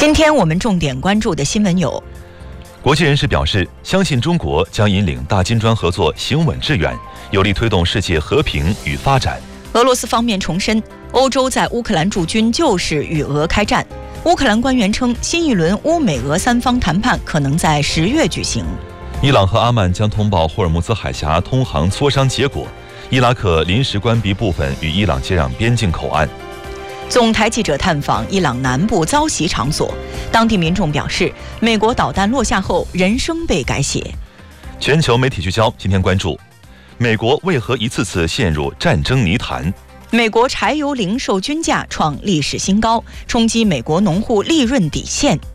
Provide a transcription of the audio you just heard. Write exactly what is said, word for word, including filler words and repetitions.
今天我们重点关注的新闻有： 国际人士表示，相信中国将引领大金砖合作行稳致远，有力推动世界和平与发展。 俄罗斯方面重申，欧洲在乌克兰驻军就是与俄开战。乌克兰官员称，新一轮乌美俄三方谈判可能在十月举行。 伊朗和阿曼将通报霍尔木兹海峡通航磋商结果。伊拉克临时关闭部分与伊朗接壤边境口岸。 总台记者探访伊朗南部遭袭场所，当地民众表示，美国导弹落下后，人生被改写。 全球媒体聚焦，今天关注：美国为何一次次陷入战争泥潭？ 美国柴油零售均价创历史新高，冲击美国农户利润底线。